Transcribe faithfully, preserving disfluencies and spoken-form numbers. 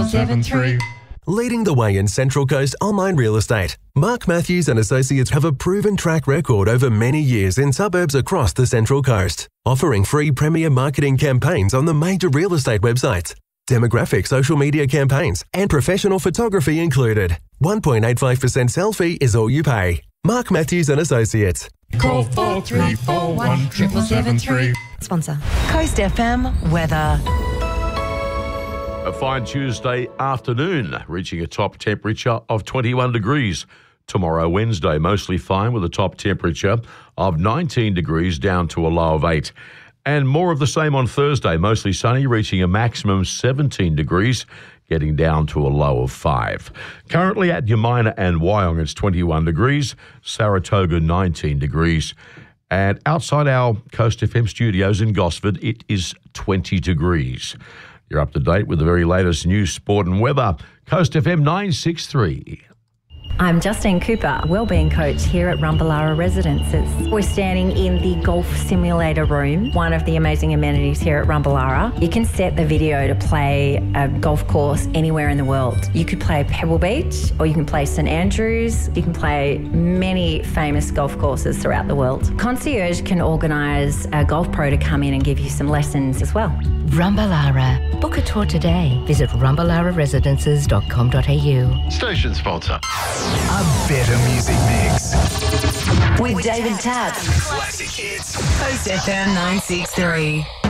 seven three. Leading the way in Central Coast online real estate, Mark Matthews and Associates have a proven track record over many years in suburbs across the Central Coast, offering free premier marketing campaigns on the major real estate websites, demographic social media campaigns, and professional photography included. one point eight five percent sell fee is all you pay. Mark Matthews and Associates. Call four three four one seven seven three. Sponsor. Coast F M weather. A fine Tuesday afternoon, reaching a top temperature of twenty-one degrees. Tomorrow, Wednesday, mostly fine with a top temperature of nineteen degrees down to a low of eight. And more of the same on Thursday, mostly sunny, reaching a maximum seventeen degrees, getting down to a low of five. Currently at Yamina and Wyong, it's twenty-one degrees, Saratoga nineteen degrees. And outside our Coast F M studios in Gosford, it is twenty degrees. You're up to date with the very latest news, sport and weather. Coast F M nine sixty-three. I'm Justine Cooper, wellbeing coach here at Rumballara Residences. We're standing in the golf simulator room, one of the amazing amenities here at Rumballara. You can set the video to play a golf course anywhere in the world. You could play Pebble Beach, or you can play St Andrews. You can play many famous golf courses throughout the world. Concierge can organise a golf pro to come in and give you some lessons as well. Rumballara. Book a tour today. Visit rumballara residences dot com dot a u. Station sponsor. A better music mix. With David Tabb. Classic hits. Coast F M nine six three.